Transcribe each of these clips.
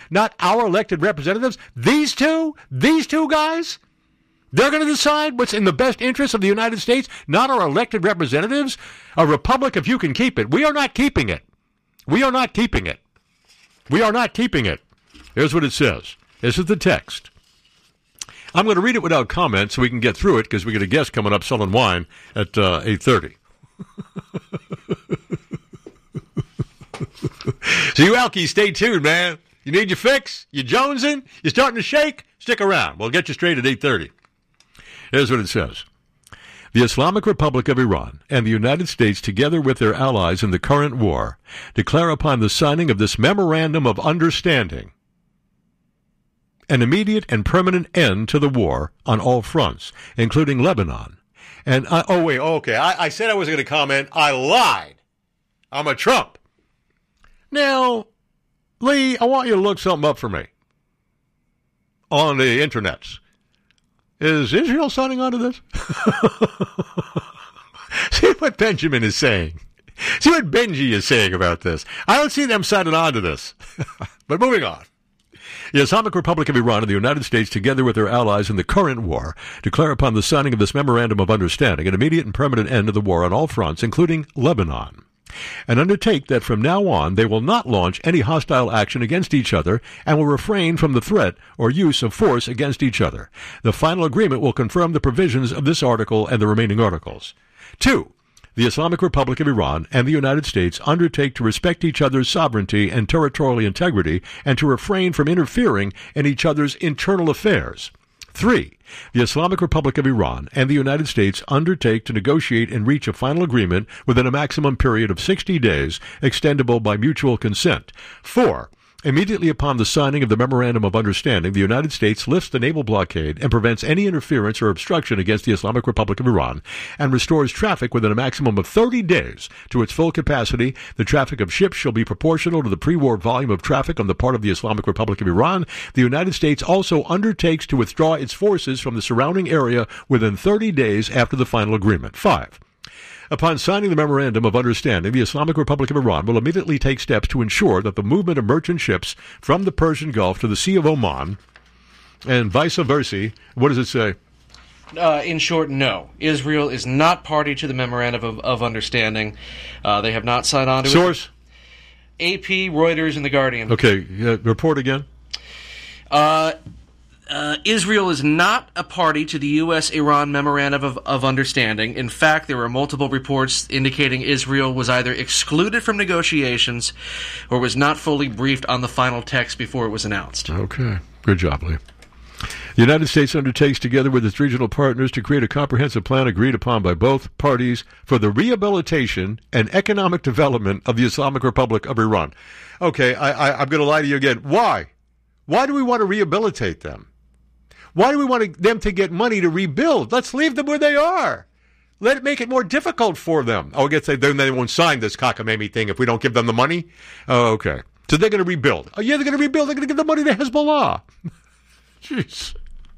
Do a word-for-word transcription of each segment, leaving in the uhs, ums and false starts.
not our elected representatives. These two, these two guys, they're going to decide what's in the best interest of the United States, not our elected representatives. A republic, if you can keep it. We are not keeping it. We are not keeping it. We are not keeping it. Here's what it says. This is the text. I'm going to read it without comment so we can get through it because we get a guest coming up selling wine at uh, eight thirty. So you Alkies, stay tuned, man. You need your fix? You jonesing? You starting to shake? Stick around. We'll get you straight at eight thirty. Here's what it says. The Islamic Republic of Iran and the United States, together with their allies in the current war, declare upon the signing of this Memorandum of Understanding an immediate and permanent end to the war on all fronts, including Lebanon. And, I, oh, wait, okay, I, I said I was going to comment. I lied. I'm a Trump. Now, Lee, I want you to look something up for me on the internets. Is Israel signing on to this? See what Benjamin is saying. See what Benji is saying about this. I don't see them signing on to this. But moving on. The Islamic Republic of Iran and the United States, together with their allies in the current war, declare upon the signing of this Memorandum of Understanding an immediate and permanent end to the war on all fronts, including Lebanon, and undertake that from now on they will not launch any hostile action against each other and will refrain from the threat or use of force against each other. The final agreement will confirm the provisions of this article and the remaining articles. Two, the Islamic Republic of Iran and the United States undertake to respect each other's sovereignty and territorial integrity and to refrain from interfering in each other's internal affairs. Three, the Islamic Republic of Iran and the United States undertake to negotiate and reach a final agreement within a maximum period of sixty days, extendable by mutual consent. Four, immediately upon the signing of the Memorandum of Understanding, the United States lifts the naval blockade and prevents any interference or obstruction against the Islamic Republic of Iran and restores traffic within a maximum of thirty days to its full capacity. The traffic of ships shall be proportional to the pre-war volume of traffic on the part of the Islamic Republic of Iran. The United States also undertakes to withdraw its forces from the surrounding area within thirty days after the final agreement. Five, upon signing the Memorandum of Understanding, the Islamic Republic of Iran will immediately take steps to ensure that the movement of merchant ships from the Persian Gulf to the Sea of Oman and vice versa, what does it say? Uh, in short, no. Israel is not party to the Memorandum of, of Understanding. Uh, they have not signed on to Source? it. A P, Reuters, and The Guardian. Okay, uh, report again. Uh... Uh, Israel is not a party to the U S Iran Memorandum of, of Understanding. In fact, there were multiple reports indicating Israel was either excluded from negotiations or was not fully briefed on the final text before it was announced. Okay. Good job, Lee. The United States undertakes, together with its regional partners, to create a comprehensive plan agreed upon by both parties for the rehabilitation and economic development of the Islamic Republic of Iran. Okay, I, I, I'm going to lie to you again. Why? Why do we want to rehabilitate them? Why do we want them to get money to rebuild? Let's leave them where they are. Let it make it more difficult for them. Oh, I guess they, then they won't sign this cockamamie thing if we don't give them the money. Oh, okay. So they're going to rebuild. Oh, yeah, they're going to rebuild. They're going to give the money to Hezbollah. Jeez.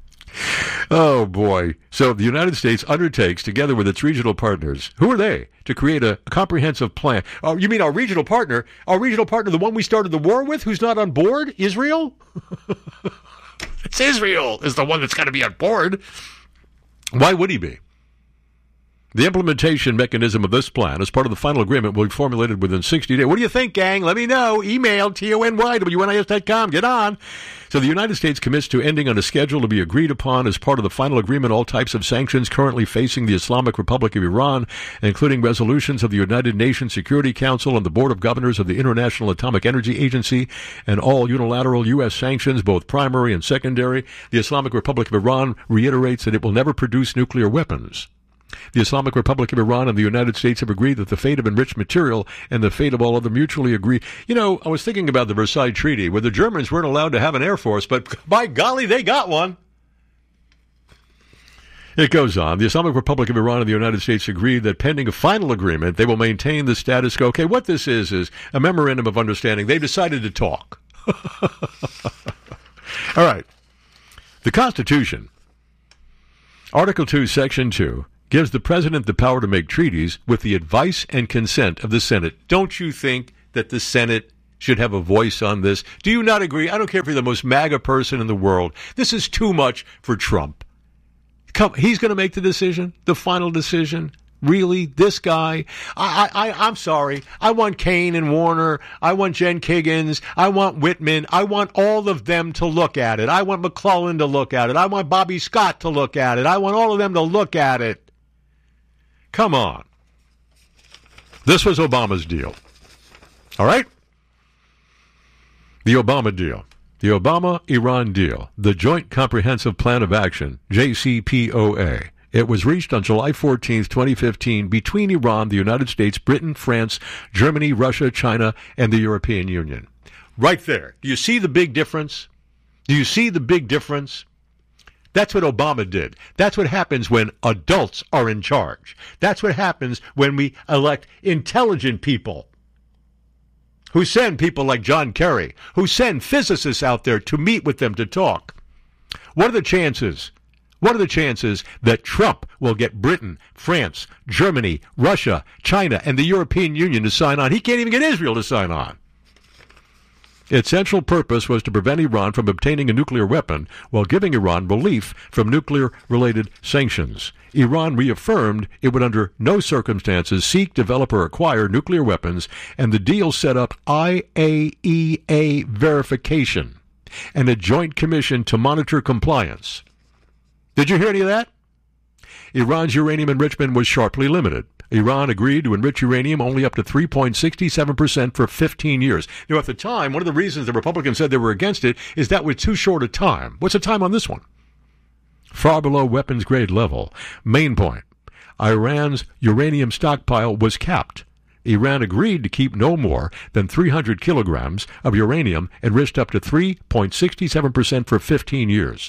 Oh, boy. So the United States undertakes, together with its regional partners, who are they, to create a, a comprehensive plan. Oh, you mean our regional partner? Our regional partner, the one we started the war with, who's not on board? Israel? It's Israel is the one that's got to be on board. Why would he be? The implementation mechanism of this plan, as part of the final agreement, will be formulated within sixty days. What do you think, gang? Let me know. Email T O N Y W N I S dot com. Get on. So the United States commits to ending on a schedule to be agreed upon as part of the final agreement all types of sanctions currently facing the Islamic Republic of Iran, including resolutions of the United Nations Security Council and the Board of Governors of the International Atomic Energy Agency, and all unilateral U S sanctions, both primary and secondary. The Islamic Republic of Iran reiterates that it will never produce nuclear weapons. The Islamic Republic of Iran and the United States have agreed that the fate of enriched material and the fate of all other mutually agree. You know, I was thinking about the Versailles Treaty, where the Germans weren't allowed to have an air force, but by golly, they got one. It goes on. The Islamic Republic of Iran and the United States agreed that pending a final agreement, they will maintain the status quo. Okay, what this is, is a memorandum of understanding. They decided to talk. All right. The Constitution, Article two, Section two, gives the president the power to make treaties with the advice and consent of the Senate. Don't you think that the Senate should have a voice on this. Do you not agree? I don't care if you're the most MAGA person in the world. This is too much for Trump. Come, he's going to make the decision, the final decision. Really? This guy? I, I, I'm sorry. I want Kane and Warner. I want Jen Kiggins. I want Whitman. I want all of them to look at it. I want McClellan to look at it. I want Bobby Scott to look at it. I want all of them to look at it. Come on. This was Obama's deal. All right? The Obama deal. The Obama-Iran deal. The Joint Comprehensive Plan of Action, J C P O A. It was reached on July fourteenth, twenty fifteen, between Iran, the United States, Britain, France, Germany, Russia, China, and the European Union. Right there. Do you see the big difference? Do you see the big difference? That's what Obama did. That's what happens when adults are in charge. That's what happens when we elect intelligent people who send people like John Kerry, who send physicists out there to meet with them to talk. What are the chances? What are the chances that Trump will get Britain, France, Germany, Russia, China, and the European Union to sign on? He can't even get Israel to sign on. Its central purpose was to prevent Iran from obtaining a nuclear weapon while giving Iran relief from nuclear-related sanctions. Iran reaffirmed it would under no circumstances seek, develop, or acquire nuclear weapons, and the deal set up I A E A verification and a joint commission to monitor compliance. Did you hear any of that? Iran's uranium enrichment was sharply limited. Iran agreed to enrich uranium only up to three point six seven percent for fifteen years. You know, at the time, one of the reasons the Republicans said they were against it is that was too short a time. What's the time on this one? Far below weapons grade level. Main point. Iran's uranium stockpile was capped. Iran agreed to keep no more than three hundred kilograms of uranium enriched up to three point six seven percent for fifteen years.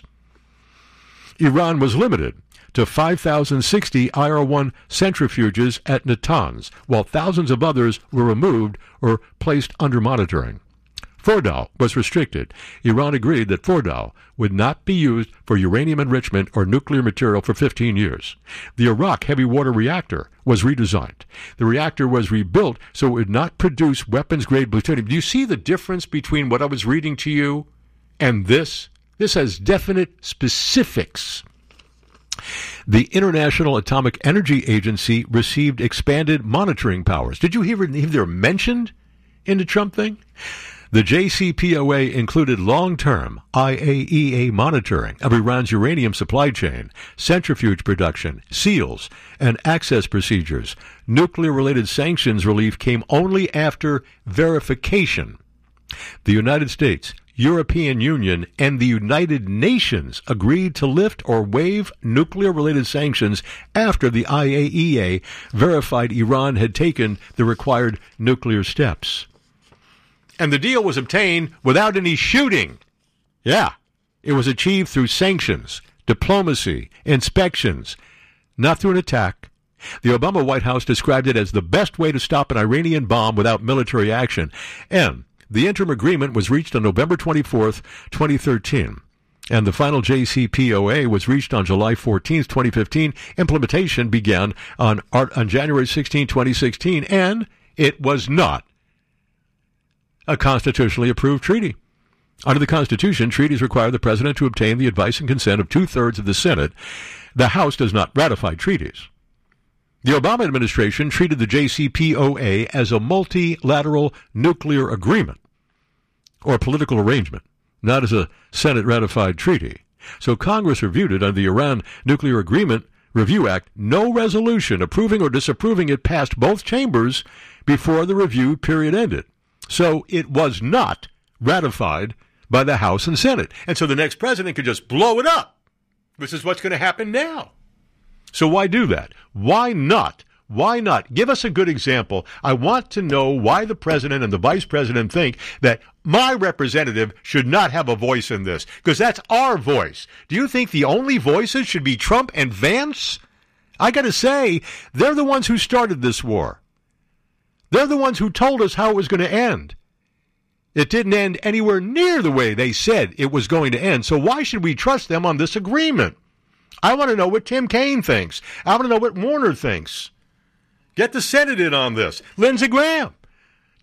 Iran was limited to five thousand sixty I R one centrifuges at Natanz, while thousands of others were removed or placed under monitoring. Fordow was restricted. Iran agreed that Fordow would not be used for uranium enrichment or nuclear material for fifteen years. The Arak heavy water reactor was redesigned. The reactor was rebuilt so it would not produce weapons-grade plutonium. Do you see the difference between what I was reading to you and this? This has definite specifics. The International Atomic Energy Agency received expanded monitoring powers. Did you hear if they're mentioned in the Trump thing? The J C P O A included long-term I A E A monitoring of Iran's uranium supply chain, centrifuge production, seals, and access procedures. Nuclear-related sanctions relief came only after verification. The United States, European Union, and the United Nations agreed to lift or waive nuclear-related sanctions after the I A E A verified Iran had taken the required nuclear steps. And the deal was obtained without any shooting. Yeah, it was achieved through sanctions, diplomacy, inspections, not through an attack. The Obama White House described it as the best way to stop an Iranian bomb without military action. And the interim agreement was reached on November twenty-fourth, twenty thirteen, and the final J C P O A was reached on July fourteenth, twenty fifteen. Implementation began on, on January sixteenth, twenty sixteen, and it was not a constitutionally approved treaty. Under the Constitution, treaties require the President to obtain the advice and consent of two-thirds of the Senate. The House does not ratify treaties. The Obama administration treated the J C P O A as a multilateral nuclear agreement or political arrangement, not as a Senate-ratified treaty. So Congress reviewed it under the Iran Nuclear Agreement Review Act. No resolution approving or disapproving it passed both chambers before the review period ended. So it was not ratified by the House and Senate. And so the next president could just blow it up. This is what's going to happen now. So why do that? Why not? Why not? Give us a good example. I want to know why the president and the vice president think that my representative should not have a voice in this, because that's our voice. Do you think the only voices should be Trump and Vance? I got to say, they're the ones who started this war. They're the ones who told us how it was going to end. It didn't end anywhere near the way they said it was going to end. So why should we trust them on this agreement? I want to know what Tim Kaine thinks. I want to know what Warner thinks. Get the Senate in on this. Lindsey Graham.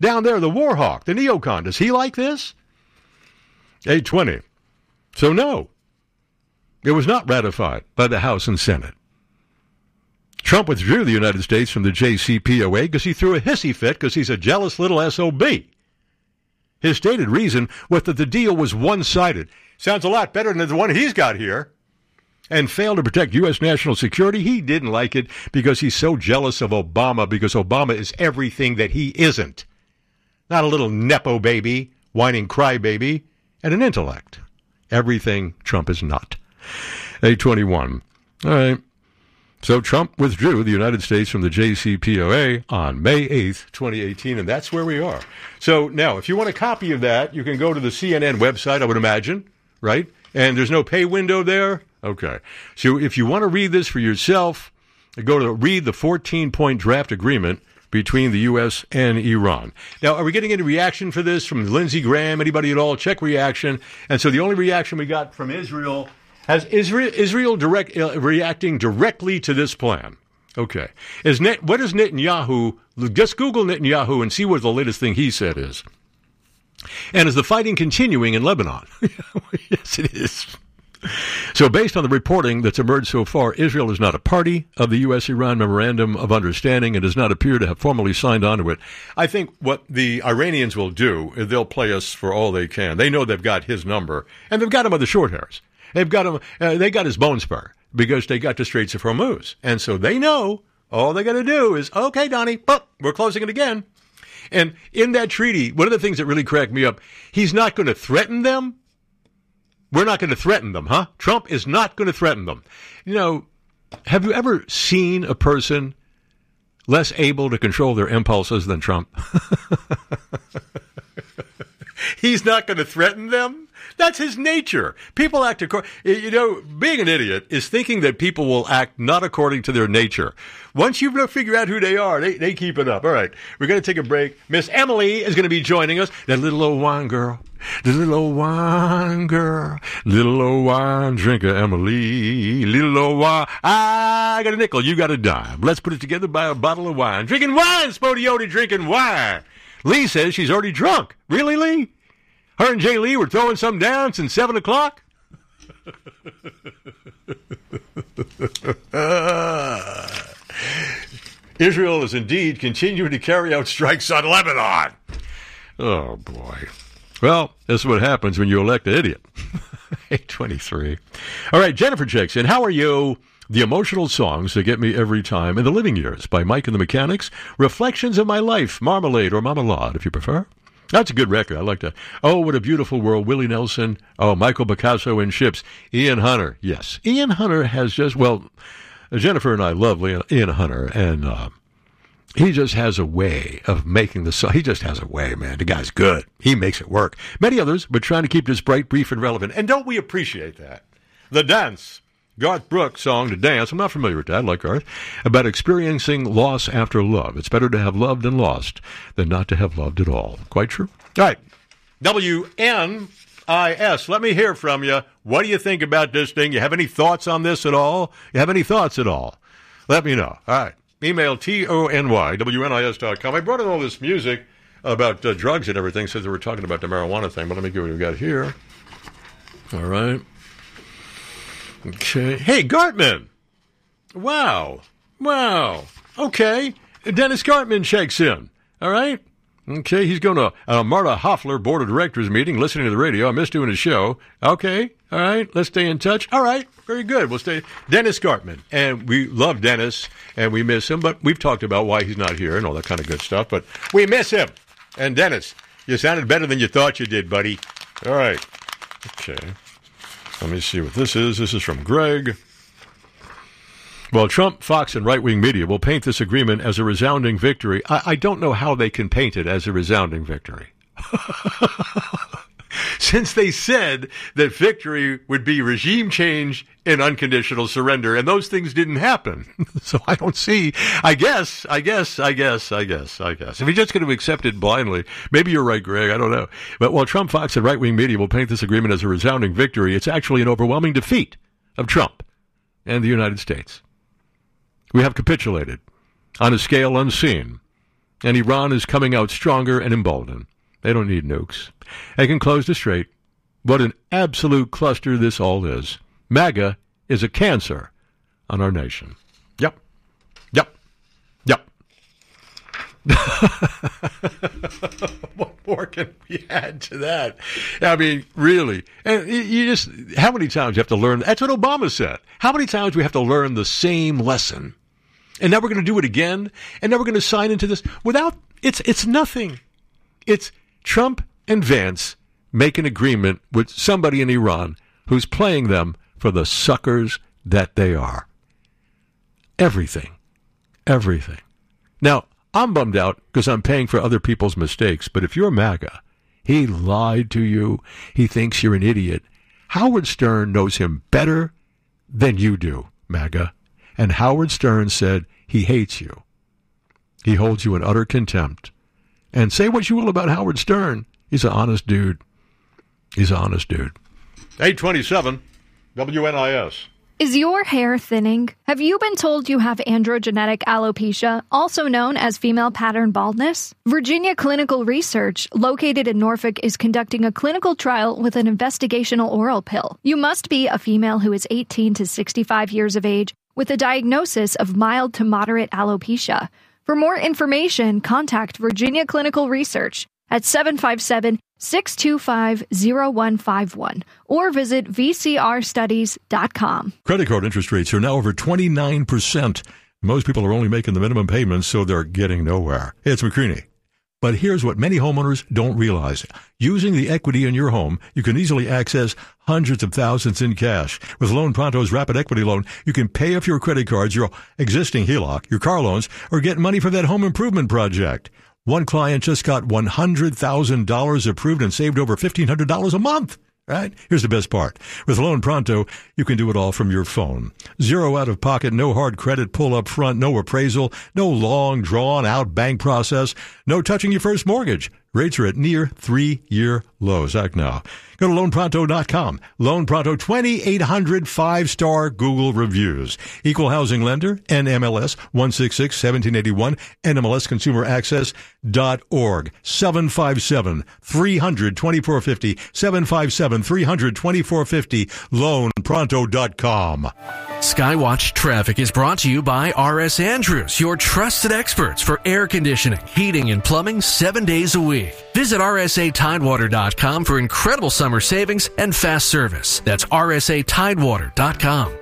Down there, the war hawk, the neocon, does he like this? eight twenty. So no, it was not ratified by the House and Senate. Trump withdrew the United States from the J C P O A because he threw a hissy fit because he's a jealous little S O B. His stated reason was that the deal was one-sided. Sounds a lot better than the one he's got here. And failed to protect U S national security. He didn't like it because he's so jealous of Obama because Obama is everything that he isn't. Not a little Nepo baby, whining crybaby, and an intellect. Everything Trump is not. eight twenty-one. All right. So Trump withdrew the United States from the J C P O A on May eighth, twenty eighteen, and that's where we are. So now, if you want a copy of that, you can go to the C N N website, I would imagine, right? And there's no pay window there? Okay. So if you want to read this for yourself, go to read the fourteen-point draft agreement between the U S and Iran. Now, are we getting any reaction for this from Lindsey Graham, anybody at all? Check reaction. And so the only reaction we got from Israel, has Israel, Israel direct, uh, reacting directly to this plan? Okay. Is Net, what is Netanyahu, just Google Netanyahu and see what the latest thing he said is. And is the fighting continuing in Lebanon? Yes, it is. So based on the reporting that's emerged so far, Israel is not a party of the U S Iran Memorandum of Understanding and does not appear to have formally signed on to it. I think what the Iranians will do is they'll play us for all they can. They know they've got his number, and they've got him on the short hairs. They've got him, uh, they got his bone spur because they got the Straits of Hormuz. And so they know all they got to do is, okay, Donnie, boop, we're closing it again. And in that treaty, one of the things that really cracked me up, he's not going to threaten them. We're not going to threaten them, huh? Trump is not going to threaten them. You know, have you ever seen a person less able to control their impulses than Trump? He's not going to threaten them? That's his nature. People act according, you know, being an idiot is thinking that people will act not according to their nature. Once you figure out who they are, they, they keep it up. All right, we're going to take a break. Miss Emily is going to be joining us. That little old wine girl, the little old wine girl, little old wine drinker, Emily, little old wine. I got a nickel, you got a dime. Let's put it together by a bottle of wine. Drinking wine, Spodiote, drinking wine. Lee says she's already drunk. Really, Lee? Her and Jay Lee were throwing some down since seven o'clock? Israel is indeed continuing to carry out strikes on Lebanon. Oh, boy. Well, this is what happens when you elect an idiot. eight twenty-three. All right, Jennifer checks in. How are you? The emotional songs that get me every time. In the Living Years by Mike and the Mechanics. Reflections of My Life, Marmalade or Marmalade, if you prefer. That's a good record. I like that. Oh, What a Beautiful World, Willie Nelson. Oh, Michael Picasso in Ships. Ian Hunter. Yes. Ian Hunter has just, well, Jennifer and I love Ian Hunter, and uh, he just has a way of making the song. He just has a way, man. The guy's good. He makes it work. Many others, but trying to keep this bright, brief, and relevant. And don't we appreciate that? The Dance. Garth Brooks' song, To Dance, I'm not familiar with that, I like Garth, about experiencing loss after love. It's better to have loved and lost than not to have loved at all. Quite true. All right, W N I S, let me hear from you. What do you think about this thing? You have any thoughts on this at all? You have any thoughts at all? Let me know. All right, email T O N Y, W N I S dot com. I brought in all this music about uh, drugs and everything since we were talking about the marijuana thing, but let me get what we've got here. All right. Okay. Hey, Gartman. Wow. Wow. Okay. Dennis Gartman checks in. All right. Okay. He's going to a Marta Hoffler Board of Directors meeting, listening to the radio. I missed doing a show. Okay. All right. Let's stay in touch. All right. Very good. We'll stay. Dennis Gartman. And we love Dennis, and we miss him, but we've talked about why he's not here and all that kind of good stuff, but we miss him. And Dennis, you sounded better than you thought you did, buddy. All right. Okay. Let me see what this is. This is from Greg. Well, Trump, Fox, and right-wing media will paint this agreement as a resounding victory. I, I don't know how they can paint it as a resounding victory. Since they said that victory would be regime change and unconditional surrender, and those things didn't happen. So I don't see, I guess, I guess, I guess, I guess, I guess. If you're just going to accept it blindly, maybe you're right, Greg, I don't know. But while Trump, Fox, and right-wing media will paint this agreement as a resounding victory, it's actually an overwhelming defeat of Trump and the United States. We have capitulated on a scale unseen And Iran is coming out stronger and emboldened. They don't need nukes. They can close the strait. What an absolute cluster this all is. MAGA is a cancer on our nation. Yep. Yep. Yep. What more can we add to that? I mean, really. And you just, how many times you have to learn? That's what Obama said. How many times we have to learn the same lesson? And now we're going to do it again? And now we're going to sign into this without, it's, it's nothing. It's Trump and Vance make an agreement with somebody in Iran who's playing them for the suckers that they are. Everything. Everything. Now, I'm bummed out because I'm paying for other people's mistakes, but if you're MAGA, he lied to you, he thinks you're an idiot. Howard Stern knows him better than you do, MAGA, and Howard Stern said he hates you. He holds you in utter contempt. And say what you will about Howard Stern, he's an honest dude. He's an honest dude. eight twenty-seven, W N I S. Is your hair thinning? Have you been told you have androgenetic alopecia, also known as female pattern baldness? Virginia Clinical Research, located in Norfolk, is conducting a clinical trial with an investigational oral pill. You must be a female who is eighteen to sixty-five years of age with a diagnosis of mild to moderate alopecia. For more information, contact Virginia Clinical Research at seven five seven, six two five, zero one five one or visit v c r studies dot com. Credit card interest rates are now over twenty-nine percent. Most people are only making the minimum payments, so they're getting nowhere. Hey, it's McCreaney. But here's what many homeowners don't realize. Using the equity in your home, you can easily access hundreds of thousands in cash. With Loan Pronto's Rapid Equity Loan, you can pay off your credit cards, your existing H E L O C, your car loans, or get money for that home improvement project. One client just got one hundred thousand dollars approved and saved over fifteen hundred dollars a month. Right? Here's the best part. With Loan Pronto, you can do it all from your phone. Zero out of pocket, no hard credit pull up front, no appraisal, no long drawn out bank process, no touching your first mortgage. Rates are at near three-year lows. Act now. Go to loan pronto dot com. Loan Pronto, twenty-eight hundred five-star Google reviews. Equal housing lender, N M L S one six six, one seven eight one, N M L S consumer access dot org. seven five seven, three hundred, twenty-four fifty, seven five seven, three hundred, twenty-four fifty, loan pronto dot com. Skywatch Traffic is brought to you by R S Andrews, your trusted experts for air conditioning, heating, and plumbing seven days a week. Visit R S A Tidewater dot com for incredible summer savings and fast service. That's R S A Tidewater dot com.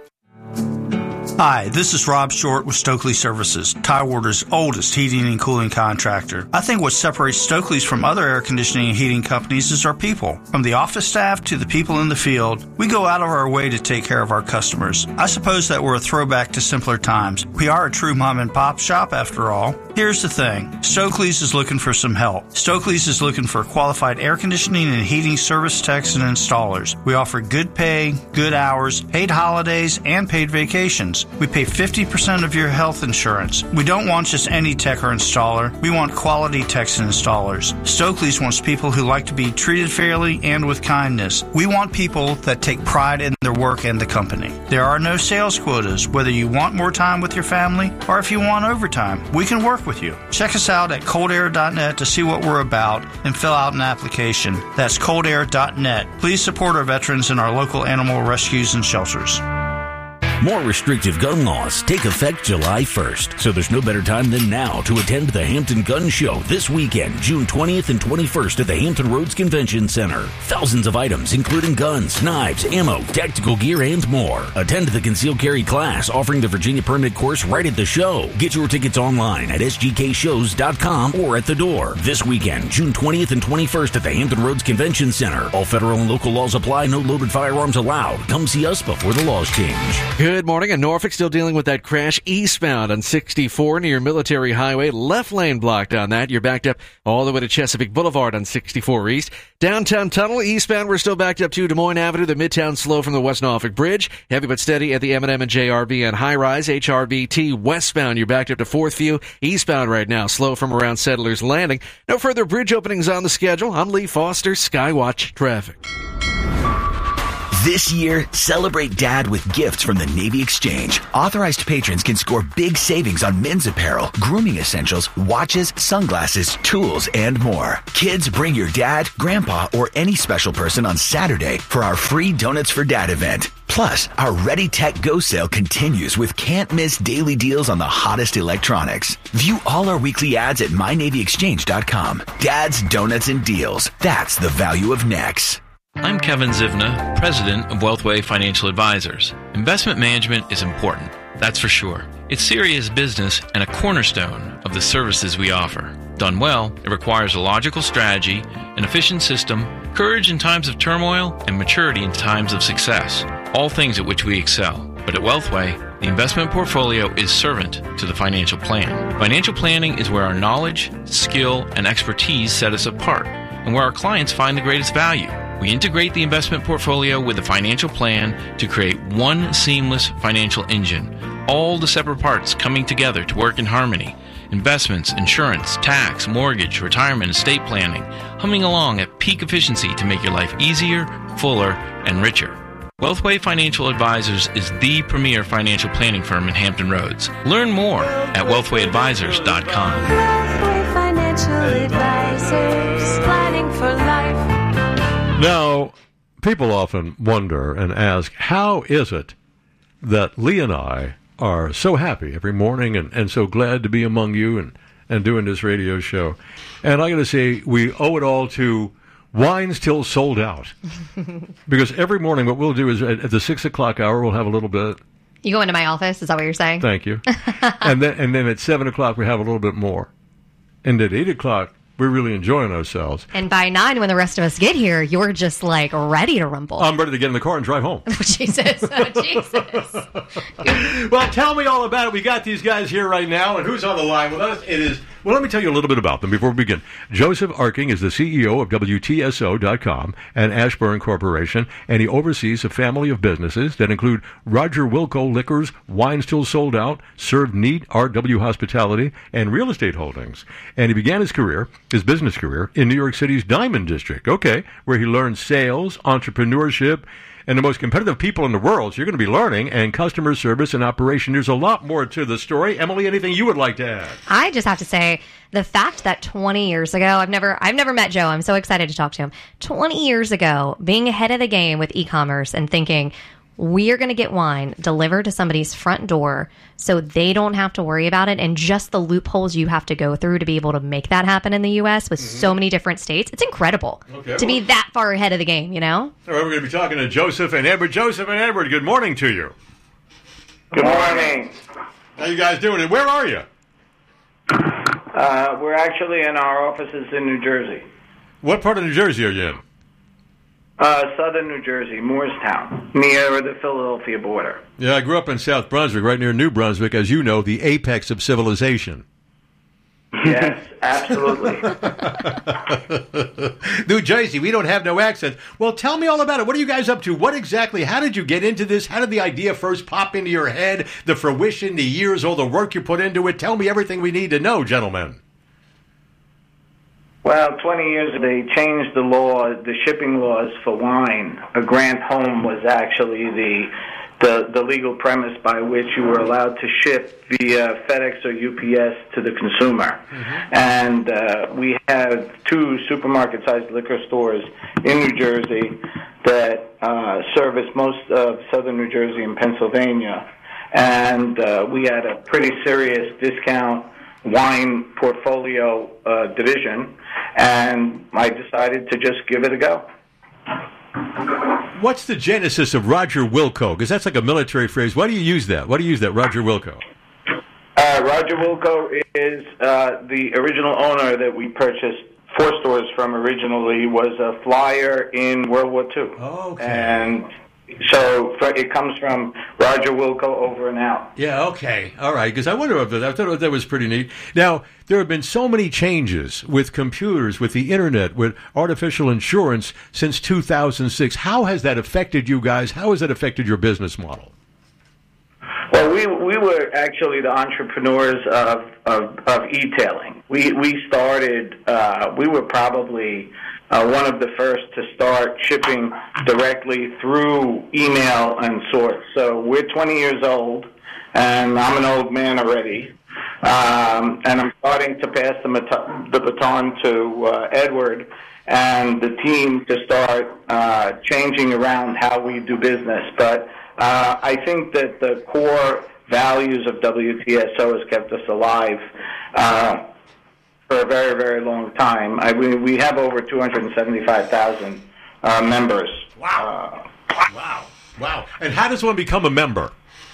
Hi, this is Rob Short with Stokely Services, Tidewater's oldest heating and cooling contractor. I think what separates Stokely's from other air conditioning and heating companies is our people. From the office staff to the people in the field, we go out of our way to take care of our customers. I suppose that we're a throwback to simpler times. We are a true mom and pop shop after all. Here's the thing. Stokely's is looking for some help. Stokely's is looking for qualified air conditioning and heating service techs and installers. We offer good pay, good hours, paid holidays, and paid vacations. We pay fifty percent of your health insurance. We don't want just any tech or installer. We want quality techs and installers. Stokely's wants people who like to be treated fairly and with kindness. We want people that take pride in their work and the company. There are no sales quotas. Whether you want more time with your family or if you want overtime, we can work with you. Check us out at cold air dot net to see what we're about and fill out an application. That's cold air dot net. Please support our veterans and our local animal rescues and shelters. More restrictive gun laws take effect July first, so there's no better time than now to attend the Hampton Gun Show this weekend, June twentieth and twenty-first at the Hampton Roads Convention Center. Thousands of items, including guns, knives, ammo, tactical gear, and more. Attend the concealed carry class offering the Virginia Permit course right at the show. Get your tickets online at s g k shows dot com or at the door. This weekend, June twentieth and twenty-first at the Hampton Roads Convention Center. All federal and local laws apply. No loaded firearms allowed. Come see us before the laws change. Good morning. In Norfolk, still dealing with that crash eastbound on sixty-four near Military Highway. Left lane blocked on that. You're backed up all the way to Chesapeake Boulevard on sixty-four East. Downtown Tunnel, eastbound, we're still backed up to Des Moines Avenue. The Midtown slow from the West Norfolk Bridge. Heavy but steady at the M and M and J R B and High Rise. H R B T westbound, you're backed up to Fourth View. Eastbound right now, slow from around Settlers Landing. No further bridge openings on the schedule. I'm Lee Foster, Skywatch Traffic. This year, celebrate Dad with gifts from the Navy Exchange. Authorized patrons can score big savings on men's apparel, grooming essentials, watches, sunglasses, tools, and more. Kids, bring your dad, grandpa, or any special person on Saturday for our free Donuts for Dad event. Plus, our Ready Tech Go sale continues with can't-miss daily deals on the hottest electronics. View all our weekly ads at my navy exchange dot com. Dad's Donuts and Deals. That's the value of N E X. I'm Kevin Zivna, president of Wealthway Financial Advisors. Investment management is important, that's for sure. It's serious business and a cornerstone of the services we offer. Done well, it requires a logical strategy, an efficient system, courage in times of turmoil, and maturity in times of success. All things at which we excel. But at Wealthway, the investment portfolio is servant to the financial plan. Financial planning is where our knowledge, skill, and expertise set us apart, and where our clients find the greatest value. We integrate the investment portfolio with the financial plan to create one seamless financial engine, all the separate parts coming together to work in harmony. Investments, insurance, tax, mortgage, retirement, estate planning, humming along at peak efficiency to make your life easier, fuller, and richer. Wealthway Financial Advisors is the premier financial planning firm in Hampton Roads. Learn more at wealthway advisors dot com. Wealthway Financial Advisors, planning for life. Now, people often wonder and ask, how is it that Lee and I are so happy every morning and, and so glad to be among you and, and doing this radio show? And I got to say, we owe it all to Wines Till Sold Out. Because every morning what we'll do is at, at the six o'clock hour, we'll have a little bit. You go into my office? Is that what you're saying? Thank you. and then and then at seven o'clock, we have a little bit more. And at eight o'clock, we're really enjoying ourselves. And by nine, when the rest of us get here, you're just like ready to rumble. I'm ready to get in the car and drive home. Oh, Jesus. Oh, Jesus. Well, tell me all about it. We got these guys here right now, and who's on the line with us? It is, well, let me tell you a little bit about them before we begin. Joseph Arking is the C E O of W T S O dot com and Ashburn Corporation, and he oversees a family of businesses that include Roger Wilco Liquors, Wines Till Sold Out, Serve Neat, R W Hospitality, and Real Estate Holdings. And he began his career, his business career, in New York City's Diamond District, okay, where he learned sales, entrepreneurship, and the most competitive people in the world. So you're going to be learning, and customer service and operation. There's a lot more to the story. Emily, anything you would like to add? I just have to say the fact that twenty years ago, I've never, I've never met Joe. I'm so excited to talk to him. twenty years ago, being ahead of the game with e-commerce and thinking, we are going to get wine delivered to somebody's front door so they don't have to worry about it, and just the loopholes you have to go through to be able to make that happen in the U S with mm-hmm. so many different states. It's incredible okay, to well, be that far ahead of the game, you know? All right, we're going to be talking to Joseph and Edward. Joseph and Edward, good morning to you. Good morning. How you guys doing? And where are you? Uh, we're actually in our offices in New Jersey. What part of New Jersey are you in? Uh, southern New Jersey, Moorestown, near the Philadelphia border. Yeah, I grew up in South Brunswick, right near New Brunswick, as you know, the apex of civilization. Yes, absolutely. New Jersey, we don't have no accent. Well, tell me all about it. What are you guys up to? What exactly, how did you get into this? How did the idea first pop into your head? The fruition, the years, all the work you put into it? Tell me everything we need to know, gentlemen. Well, twenty years ago, they changed the law, the shipping laws for wine. A grant home was actually the, the the legal premise by which you were allowed to ship via FedEx or U P S to the consumer. Mm-hmm. And uh, we have two supermarket-sized liquor stores in New Jersey that uh, service most of southern New Jersey and Pennsylvania. And uh, we had a pretty serious discount wine portfolio uh, division, and I decided to just give it a go. What's the genesis of Roger Wilco? Because that's like a military phrase. Why do you use that? Why do you use that, Roger Wilco? Uh, Roger Wilco is uh, the original owner that we purchased four stores from originally, was a flyer in World War Two. Oh, okay. And so it comes from Roger Wilco over and out. Yeah, okay. All right, because I wonder if that, I thought that was pretty neat. Now, there have been so many changes with computers, with the internet, with artificial insurance since two thousand six. How has that affected you guys? How has that affected your business model? Well, we we were actually the entrepreneurs of, of, of e-tailing. We, we started, uh, we were probably uh, one of the first to start shipping directly through email and sorts. So we're twenty years old, and I'm an old man already. Um, and I'm starting to pass the, mat- the baton to uh, Edward and the team to start uh, changing around how we do business. But uh, I think that the core values of W T S O has kept us alive uh, for a very, very long time. I mean, we have over two hundred seventy-five thousand uh, members. Wow. Uh, wow. Wow. And how does one become a member?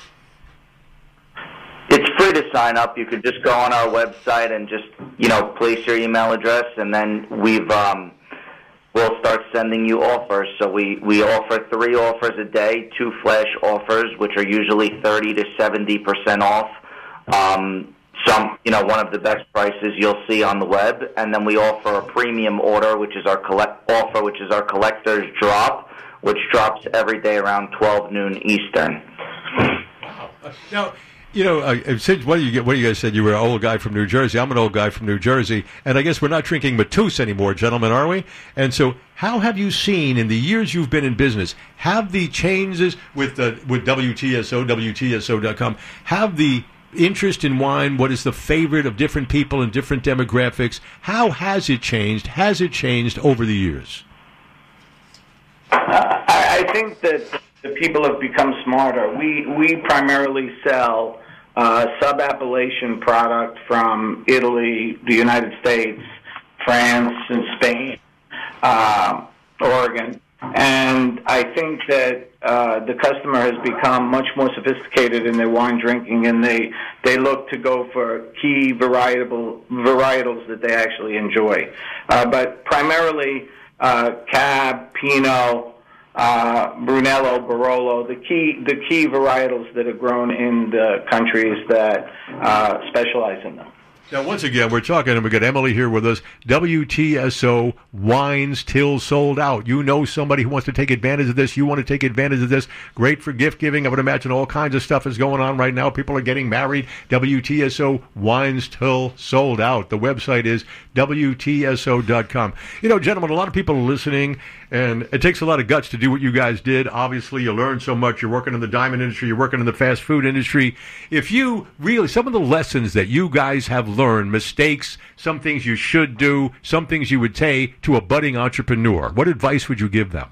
It's free to sign up. You could just go on our website and just, you know, place your email address, and then we've um, we'll start sending you offers. So we, we offer three offers a day, two flash offers, which are usually thirty to seventy percent off. Um, some, you know, one of the best prices you'll see on the web, and then we offer a premium order, which is our collect offer, which is our collector's drop, which drops every day around twelve noon Eastern. Wow. Uh, now. You know, uh, since what you what you guys said, you were an old guy from New Jersey. I'm an old guy from New Jersey, and I guess we're not drinking Matus anymore, gentlemen, are we? And so, how have you seen in the years you've been in business? Have the changes with the with W T S O, W T S O dot com, have the interest in wine, what is the favorite of different people and different demographics? How has it changed? Has it changed over the years? Uh, I, I think that the people have become smarter. We we primarily sell uh, sub-Appellation product from Italy, the United States, France, and Spain, uh, Oregon. And I think that uh, the customer has become much more sophisticated in their wine drinking, and they, they look to go for key varietable, varietals that they actually enjoy. Uh, but primarily uh, Cab, Pinot, Uh, Brunello, Barolo, the key the key varietals that are grown in the countries that uh, specialize in them. Now, once again, we're talking, and we've got Emily here with us. W T S O wines till sold out. You know somebody who wants to take advantage of this. You want to take advantage of this. Great for gift giving. I would imagine all kinds of stuff is going on right now. People are getting married. W T S O wines till sold out. The website is W T S O dot com. You know, gentlemen, a lot of people are listening, and it takes a lot of guts to do what you guys did. Obviously, you learned so much. You're working in the diamond industry. You're working in the fast food industry. If you really, some of the lessons that you guys have learned, mistakes, some things you should do, some things you would take to a budding entrepreneur, what advice would you give them?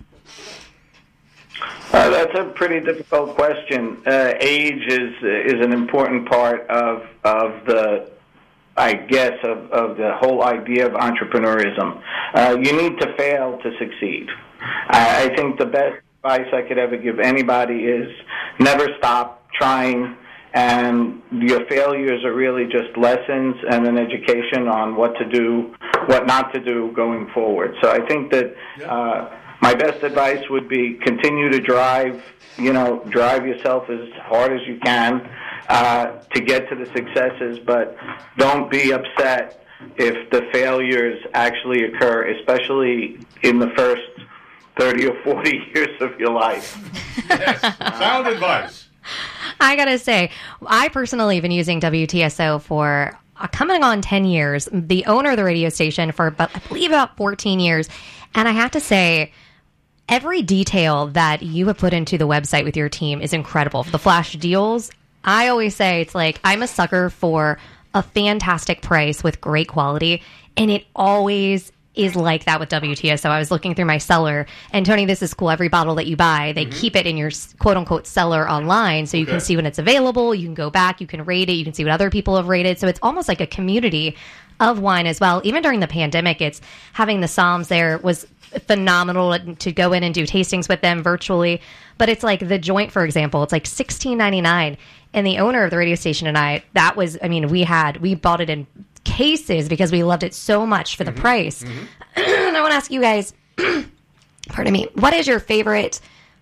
Uh, that's a pretty difficult question. Uh, age is is an important part of of the, I guess, of, of the whole idea of entrepreneurism. Uh, you need to fail to succeed. I, I think the best advice I could ever give anybody is never stop trying, and your failures are really just lessons and an education on what to do, what not to do going forward. So I think that uh, my best advice would be continue to drive, you know, drive yourself as hard as you can uh, to get to the successes, but don't be upset if the failures actually occur, especially in the first thirty or forty years of your life. Yes, sound advice. I gotta say, I personally have been using W T S O for uh, coming on ten years, the owner of the radio station for, about, I believe, about fourteen years. And I have to say, every detail that you have put into the website with your team is incredible. The flash deals, I always say it's like, I'm a sucker for a fantastic price with great quality. And it always is like that with W T S O. I was looking through my cellar, and Tony, this is cool. Every bottle that you buy, they mm-hmm. keep it in your quote unquote cellar online, so you okay. can see when it's available. You can go back, you can rate it, you can see what other people have rated. So it's almost like a community of wine as well. Even during the pandemic, it's having the Psalms there was phenomenal to go in and do tastings with them virtually. But it's like the joint, for example, it's like sixteen ninety-nine, and the owner of the radio station and I, that was, I mean, we had we bought it in cases because we loved it so much for the mm-hmm. price. Mm-hmm. And I want to ask you guys, pardon me, what is your favorite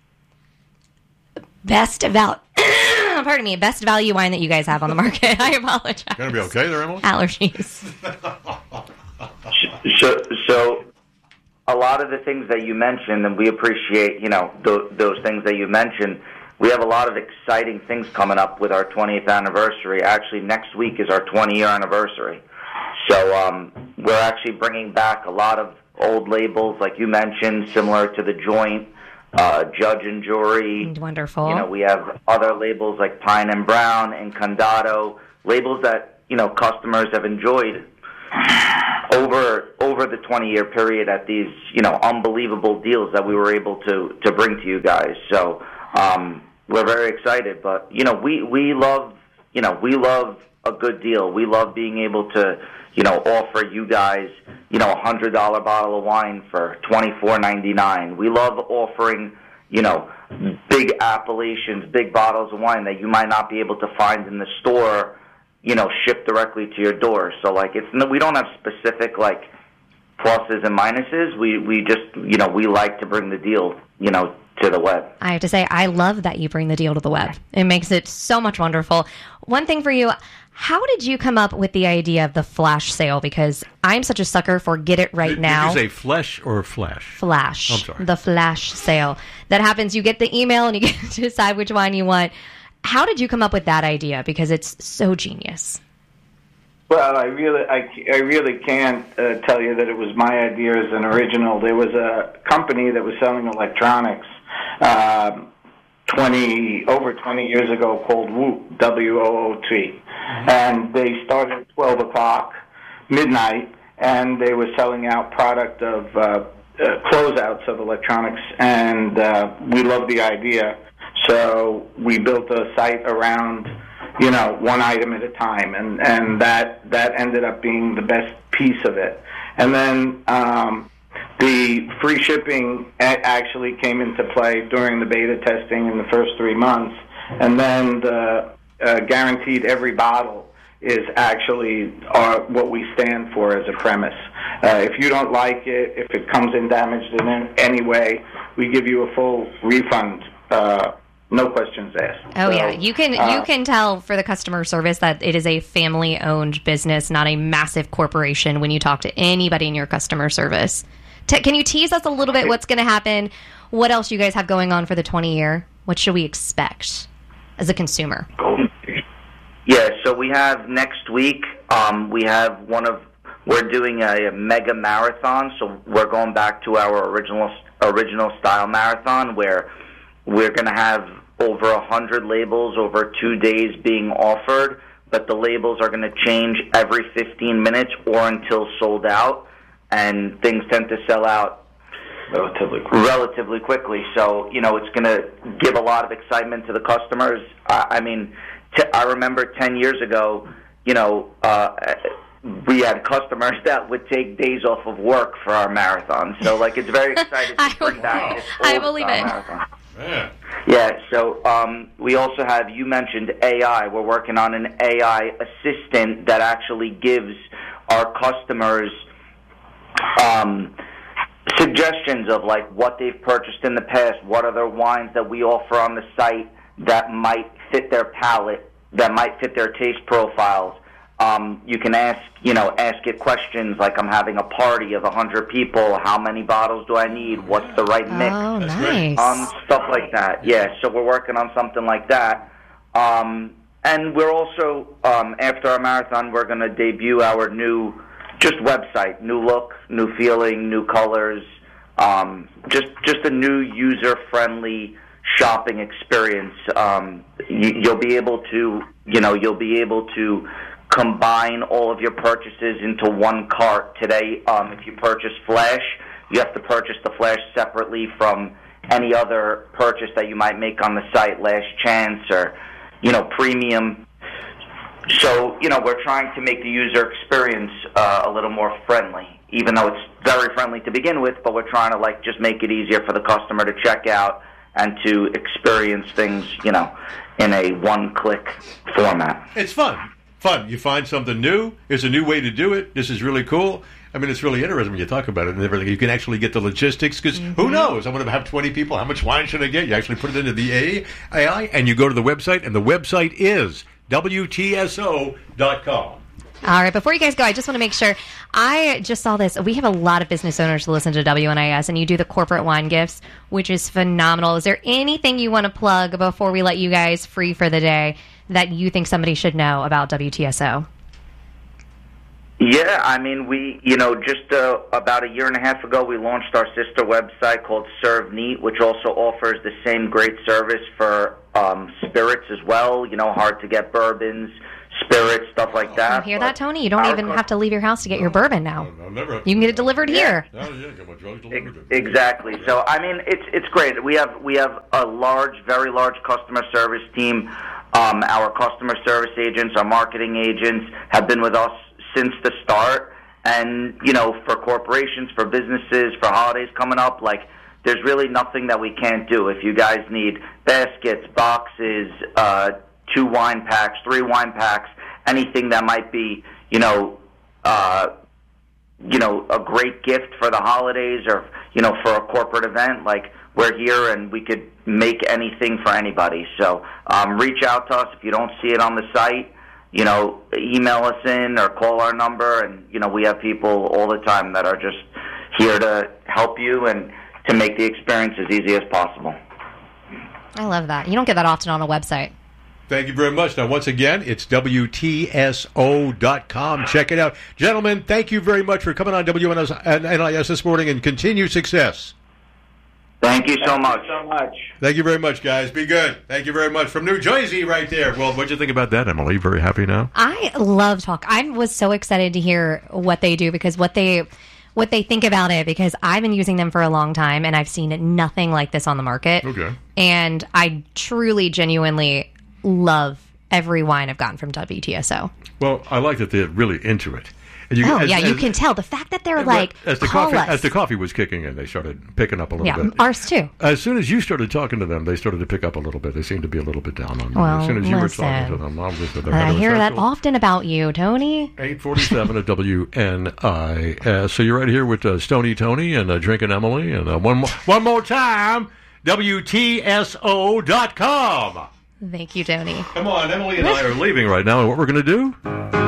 best val- pardon me, best value wine that you guys have on the market? I apologize. Gonna be okay there, Emily? Allergies. so, so a lot of the things that you mentioned, and we appreciate, you know, th- those things that you mentioned. We have a lot of exciting things coming up with our twentieth anniversary. Actually, next week is our twenty-year anniversary. So um, we're actually bringing back a lot of old labels, like you mentioned, similar to the Joint, uh, Judge and Jury. Wonderful. You know, we have other labels like Pine and Brown and Condado, labels that, you know, customers have enjoyed over over the twenty-year period at these, you know, unbelievable deals that we were able to, to bring to you guys. So um, we're very excited. But, you know, we, we love, you know, we love a good deal. We love being able to, you know, offer you guys, you know, a one hundred dollars bottle of wine for twenty-four ninety-nine. We love offering, you know, big appellations, big bottles of wine that you might not be able to find in the store, you know, shipped directly to your door. So, like, it's we don't have specific, like, pluses and minuses. We, we just, you know, we like to bring the deal, you know, to the web. I have to say, I love that you bring the deal to the web. It makes it so much wonderful. One thing for you, how did you come up with the idea of the flash sale? Because I'm such a sucker for get it right did, now. Did you say flesh or flash? Flash. I'm sorry. The flash sale. That happens, you get the email and you get to decide which wine you want. How did you come up with that idea? Because it's so genius. Well, I really, I, I really can't uh, tell you that it was my idea as an original. There was a company that was selling electronics uh, twenty over twenty years ago called Whoop, W O O T, mm-hmm. and they started at twelve o'clock midnight, and they were selling out product of uh, uh, closeouts of electronics, and uh, we loved the idea, so we built a site around, you know, one item at a time, and, and that that ended up being the best piece of it. And then um, the free shipping a- actually came into play during the beta testing in the first three months, and then the uh, guaranteed every bottle is actually our, what we stand for as a premise. Uh, if you don't like it, if it comes in damaged in any way, we give you a full refund. Uh, No questions asked. Oh, so, yeah. You can uh, you can tell for the customer service that it is a family-owned business, not a massive corporation when you talk to anybody in your customer service. Te- can you tease us a little bit what's going to happen? What else you guys have going on for the twenty-year? What should we expect as a consumer? Yeah, so we have next week, um, we have one of, we're doing a, a mega marathon, so we're going back to our original original style marathon where we're going to have over one hundred labels over two days being offered, but the labels are going to change every fifteen minutes or until sold out, and things tend to sell out relatively quickly. relatively quickly. So, you know, it's going to give a lot of excitement to the customers. I, I mean, t- I remember ten years ago, you know, uh, we had customers that would take days off of work for our marathon. So, like, it's very exciting to bring back this I believe it. marathon. Yeah. Yeah, so um, we also have, you mentioned A I. We're working on an A I assistant that actually gives our customers um, suggestions of, like, what they've purchased in the past, what other wines that we offer on the site that might fit their palate, that might fit their taste profiles. Um, you can ask, you know, ask it questions like, I'm having a party of one hundred people. How many bottles do I need? What's the right mix? Oh, nice. Um, stuff like that. Yeah, so we're working on something like that. Um, and we're also, um, after our marathon, we're going to debut our new, just website, new look, new feeling, new colors, um, just just a new user-friendly shopping experience. Um, you, you'll be able to, you know, you'll be able to combine all of your purchases into one cart. Today, um, if you purchase Flash, you have to purchase the Flash separately from any other purchase that you might make on the site, Last Chance or, you know, Premium. So, you know, we're trying to make the user experience uh, a little more friendly, even though it's very friendly to begin with, but we're trying to, like, just make it easier for the customer to check out and to experience things, you know, in a one-click format. It's fun. Fun. You find something new. There's a new way to do it. This is really cool. I mean, it's really interesting when you talk about it and everything. You can actually get the logistics because mm-hmm. who knows? I'm going to have twenty people. How much wine should I get? You actually put it into the A I and you go to the website, and the website is W T S O dot com. All right, before you guys go, I just want to make sure. I just saw this. We have a lot of business owners who listen to W N I S, and you do the corporate wine gifts, which is phenomenal. Is there anything you want to plug before we let you guys free for the day that you think somebody should know about W T S O? Yeah, I mean, we, you know, just uh, about a year and a half ago, we launched our sister website called Serve Neat, which also offers the same great service for um, spirits as well, you know, hard-to-get bourbons, spirits, stuff like that. You hear that, Tony? You don't even have to leave your house to get your bourbon now. You can get it delivered here. Oh, yeah, get my drugs delivered. Exactly. So, I mean, it's it's great. We have we have a large, very large customer service team. Um, our customer service agents, our marketing agents have been with us since the start. And, you know, for corporations, for businesses, for holidays coming up, like, there's really nothing that we can't do. If you guys need baskets, boxes, uh, two wine packs, three wine packs, anything that might be, you know, uh, you know, a great gift for the holidays or, you know, for a corporate event, like, we're here and we could make anything for anybody. So um, reach out to us if you don't see it on the site. You know, email us in or call our number, and, you know, we have people all the time that are just here to help you and to make the experience as easy as possible. I love that. You don't get that often on a website. Thank you very much. Now, once again, it's W T S O dot com. Check it out. Gentlemen, thank you very much for coming on W N I S this morning, and continued success. Thank you so much. Thank you so much. Thank you very much, guys. Be good. Thank you very much. From New Jersey right there. Well, what'd you think about that, Emily? Very happy now? I love talk. I was so excited to hear what they do because what they what they think about it, because I've been using them for a long time and I've seen nothing like this on the market. Okay. And I truly, genuinely love every wine I've gotten from W T S O. Well, I like that they're really into it. And you, oh, as, yeah, as, you can tell. The fact that they're like, as the call coffee us. as the coffee was kicking in, they started picking up a little yeah, bit. ours too. As soon as you started talking to them, they started to pick up a little bit. They seemed to be a little bit down on you. Well, as soon as you listen. were talking to them, obviously they're I hear that heterosexual. often about you, Tony. eight forty-seven at W N I S. So you're right here with uh, Stony Tony and uh, Drinking Emily. And uh, one, more, one more time, W T S O dot com. Thank you, Tony. Come on, Emily and I are leaving right now. And what we're going to do?